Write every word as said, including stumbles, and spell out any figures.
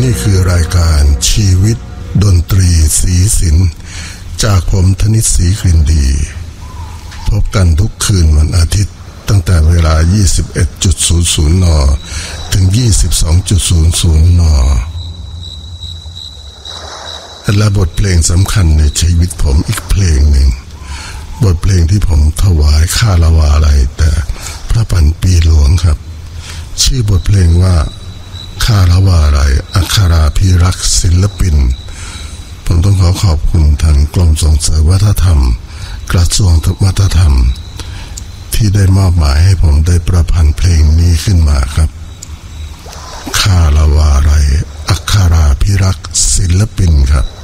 นี่คือรายการชีวิตดนตรีสีสินจากผมธนิตศรีกลิ่นดีพบกันทุกคืนวันอาทิตย์ตั้งแต่เวลา ยี่สิบเอ็ดนาฬิกา น.ถึง ยี่สิบสองนาฬิกา น.และบทเพลงสำคัญในชีวิตผมอีกเพลงหนึ่งบทเพลงที่ผมถวายข้าละวาลัยแต่พระปันปีหลวงครับชื่อบทเพลงว่าข้าละวาลัยอัคราภิรักษ์ศิลปินผมต้องขอขอบคุณทางกรมส่งเสริมวัฒนธรรมกระทรวงวัฒนธรรมที่ได้มอบหมายให้ผมได้ประพันธ์เพลงนี้ขึ้นมาครับข้าละวาลัยอัคราภิรักษ์ศิลปินครับ